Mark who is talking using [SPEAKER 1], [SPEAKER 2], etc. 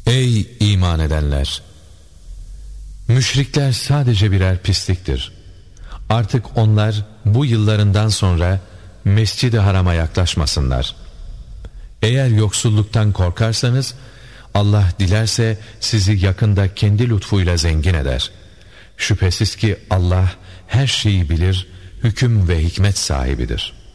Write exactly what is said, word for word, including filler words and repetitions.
[SPEAKER 1] Ey iman edenler! Müşrikler sadece birer pisliktir. Artık onlar bu yıllarından sonra Mescid-i Haram'a yaklaşmasınlar. Eğer yoksulluktan korkarsanız, Allah dilerse sizi yakında kendi lütfuyla zengin eder. Şüphesiz ki Allah her şeyi bilir, hüküm ve hikmet sahibidir.